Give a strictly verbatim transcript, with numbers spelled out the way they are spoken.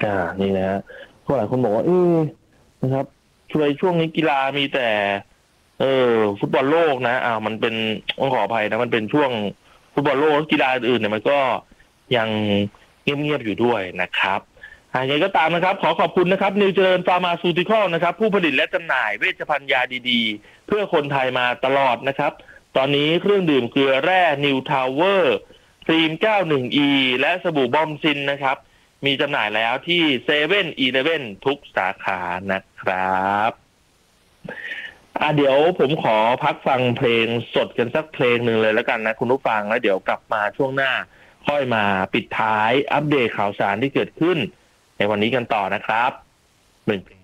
อ่านี่นะฮะก็หลายคนบอกว่าเออนะครับช่วยช่วงนี้กีฬามีแต่เออฟุตบอลโลกนะอ่ามันเป็นต้องขออภัยนะมันเป็นช่วงฟุตบอลโลกกีฬาอื่นเนี่ยมันก็ยังเงียบๆอยู่ด้วยนะครับอ่ายังไงก็ตามนะครับขอขอบคุณนะครับนิวเจริญฟาร์มาซูติคอลนะครับผู้ผลิตและจำหน่ายเวชภัณฑ์ยาดีๆเพื่อคนไทยมาตลอดนะครับตอนนี้เครื่องดื่มเกลือแร่นิวทาวเวอร์ครีม เก้าสิบเอ็ด อี และสบู่บอมซินนะครับ มีจำหน่ายแล้วที่เซเว่นอีเลฟเว่นทุกสาขานะครับอ่ะเดี๋ยวผมขอพักฟังเพลงสดกันสักเพลงหนึ่งเลยแล้วกันนะคุณผู้ฟังแล้วเดี๋ยวกลับมาช่วงหน้าค่อยมาปิดท้ายอัปเดตข่าวสารที่เกิดขึ้นในวันนี้กันต่อนะครับหนึ่งเพลง